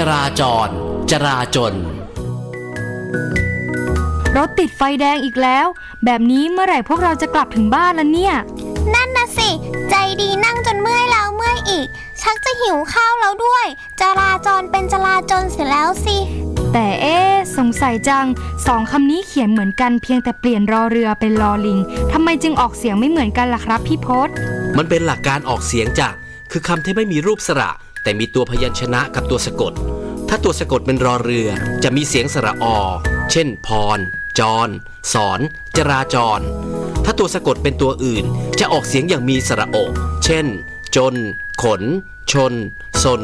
ราจรจราจนรถติดไฟแดงอีกแล้วแบบนี้เมื่อไหร่พวกเราจะกลับถึงบ้านล่ะเนี่ยนั่นน่ะสิใจดีนั่งจนเมื่อยแล้วเมื่อยอีกชักจะหิวข้าวแล้วด้วยจราจรเป็นจราจนเสียแล้วสิแต่สงสัยจังสองคำนี้เขียนเหมือนกันเพียงแต่เปลี่ยนรอเรือเป็นลอลิงทำไมจึงออกเสียงไม่เหมือนกันล่ะครับพี่พศมันเป็นหลักการออกเสียงจ้ะคือคำที่ไม่มีรูปสระแต่มีตัวพยัญชนะกับตัวสะกดถ้าตัวสะกดเป็นรอเรือจะมีเสียงสระอเช่นพรจรสอนจราจรถ้าตัวสะกดเป็นตัวอื่นจะออกเสียงอย่างมีสระโอเช่นจนขนชนสน